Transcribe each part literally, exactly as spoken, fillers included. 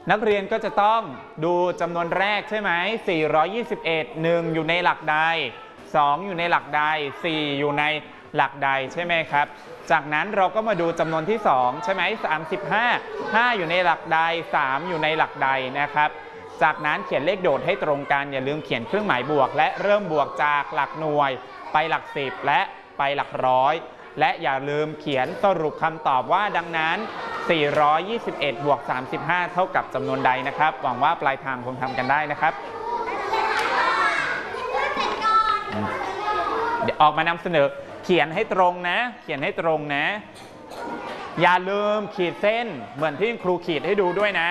นักเรียนก็จะต้องดูจำนวนแรกใช่ไหมสี่ร้อยยี่สิบเอ็ด หนึ่งอยู่ในหลักใดสองอยู่ในหลักใดสี่อยู่ในหลักใดใช่ไหมครับจากนั้นเราก็มาดูจำนวนที่สองใช่ไหมสามสิบห้า ห้าอยู่ในหลักใดสามอยู่ในหลักใดนะครับจากนั้นเขียนเลขโดดให้ตรงกันอย่าลืมเขียนเครื่องหมายบวกและเริ่มบวกจากหลักหน่วยไปหลักสิบและไปหลักร้อยและอย่าลืมเขียนสรุปคำตอบว่าดังนั้นสี่ร้อยยี่สิบเอ็ดบวกสามสิบห้าเท่ากับจำนวนใดนะครับหวังว่าปลายทางคงทำกันได้นะครับเดี๋ยวออกมานำเสนอเขียนให้ตรงนะเขียนให้ตรงนะอย่าลืมขีดเส้นเหมือนที่ครูขีดให้ดูด้วยนะ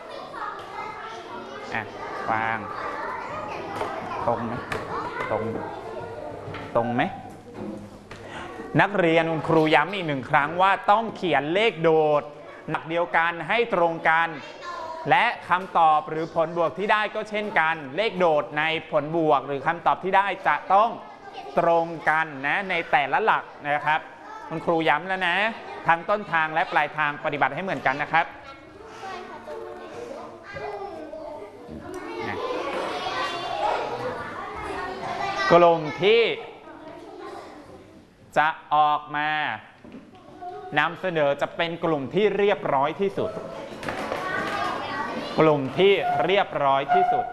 อ่ะวางตรงไหมตรงตรงไหมนักเรียนคุณครูย้ำอีกหนึ่งครั้งว่าต้องเขียนเลขโดดหลักเดียวกันให้ตรงกันและคำตอบหรือผลบวกที่ได้ก็เช่นกันเลขโดดในผลบวกหรือคำตอบที่ได้จะต้องตรงกันนะในแต่ละหลักนะครับคุณครูย้ำแล้วนะทั้งต้นทางและปลายทางปฏิบัติให้เหมือนกันนะครับกลุ่มที่จะออกมานำเสนอจะเป็นกลุ่มที่เรียบร้อยที่สุดกลุ่มที่เรียบร้อยที่สุด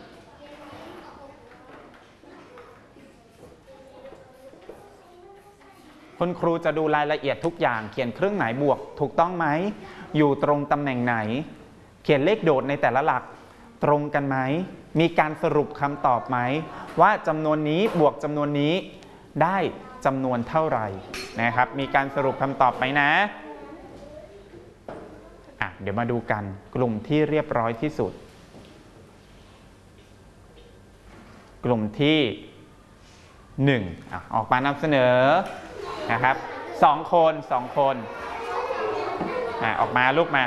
คุณครูจะดูรายละเอียดทุกอย่างเขียนเครื่องหมายบวกถูกต้องไหมอยู่ตรงตำแหน่งไหนเขียนเลขโดดในแต่ละหลักตรงกันไหมมีการสรุปคำตอบไหมว่าจำนวนนี้บวกจำนวนนี้ได้จำนวนเท่าไหร่นะครับมีการสรุปคำตอบไหมนะอ่ะเดี๋ยวมาดูกันกลุ่มที่เรียบร้อยที่สุดกลุ่มที่หนึ่งอ่ะออกมานำเสนอนะครับสองคนสองคนอ่ะออกมาลูกมา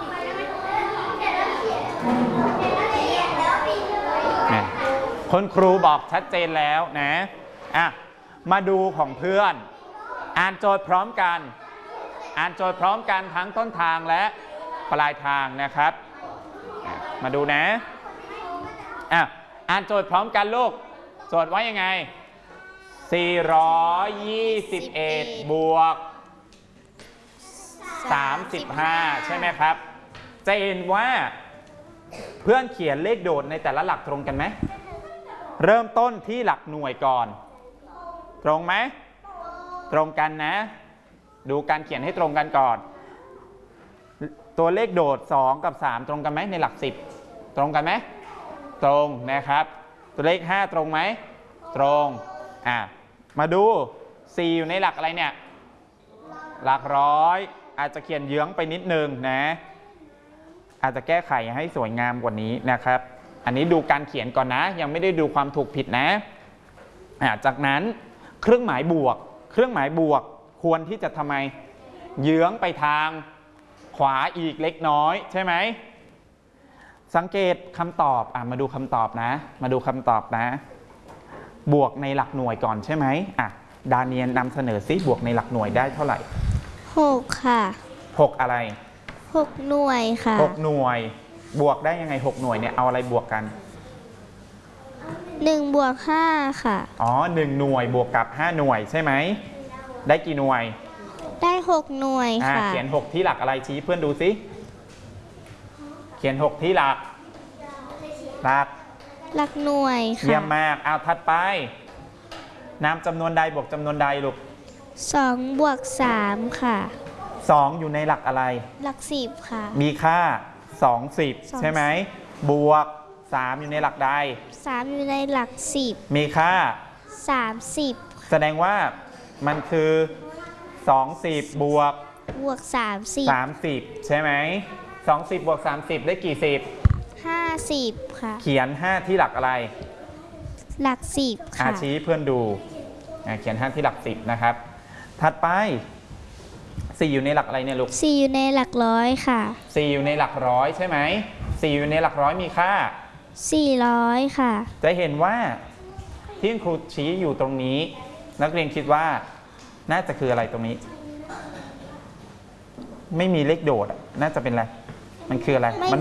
คุณครูบอกชัดเจนแล้วนะอ่ะมาดูของเพื่อนอ่านโจทย์พร้อมกันอ่านโจทย์พร้อมกันทั้งต้นทางและปลายทางนะครับมาดูนะอ่ะอ่านโจทย์พร้อมกันลูกโจทย์ว่ายังไงสี่ร้อยยี่สิบเอ็ดบวกสามสิบห้าใช่ไหมครับจะเห็นว่าเพื่อนเขียนเลขโดดในแต่ละหลักตรงกันไหมเริ่มต้นที่หลักหน่วยก่อนตรงไหมตรงกันนะดูการเขียนให้ตรงกันก่อนตัวเลขโดดสองกับสามตรงกันไหมในหลักสิบตรงกันไหมตรงนะครับตัวเลขห้าตรงไหมตรงอ่ะมาดูสี่อยู่ในหลักอะไรเนี่ยหลักร้อยอาจจะเขียนเยื้องไปนิดนึงนะอาจจะแก้ไขให้สวยงามกว่านี้นะครับอันนี้ดูการเขียนก่อนนะยังไม่ได้ดูความถูกผิดนะจากนั้นเครื่องหมายบวกเครื่องหมายบวกควรที่จะทำไมเยื้องไปทางขวาอีกเล็กน้อยใช่ไหมสังเกตคำตอบอ่ะมาดูคำตอบนะมาดูคำตอบนะบวกในหลักหน่วยก่อนใช่ไหมอ่ะดาเนียนนำเสนอซิบวกในหลักหน่วยได้เท่าไหร่หกค่ะหกอะไรหกหน่วยค่ะหกหน่วยบวกได้ยังไงหกหน่วยเนี่ยเอาอะไรบวกกันหนึ่งบวกห้าค่ะอ๋อหนึ่งหน่วยบวกกับห้าหน่วยใช่ไหมได้กี่หน่วยได้หกหน่วยค่ะเขียนหกที่หลักอะไรชี้เพื่อนดูซิเขียนหกที่หลักหลักหลักหน่วยค่ะเยี่ยมมากเอาถัดไปนำจำนวนใดบวกจำนวนใดลูกสองบวกสามค่ะสองอยู่ในหลักอะไรหลักสิบค่ะมีค่าสองสิบใช่ไหมบวกสามอยู่ในหลักใดสามอยู่ในหลักสิบมีค่าสามสิบแสดงว่ามันคือสองสิบบวกบวกสามสิบสามสิบใช่ไหมสองสิบบวกสามสิบได้กี่สิบห้าสิบค่ะเขียนห้าที่หลักอะไรหลักสิบค่ะชี้เพื่อนดูเขียนห้าที่หลักสิบนะครับถัดไปสี่อยู่ในหลักอะไรเนี่ยลูกสี่อยู่ในหลักร้อยค่ะสี่อยู่ในหลักร้อยใช่ไหมสี่อยู่ในหลักร้อยมีค่าสี่ร้อยค่ะจะเห็นว่าที่ครูชี้อยู่ตรงนี้นักเรียนคิดว่าน่าจะคืออะไรตรงนี้ไม่มีเลขโดดน่าจะเป็นอะไรมันคืออะไร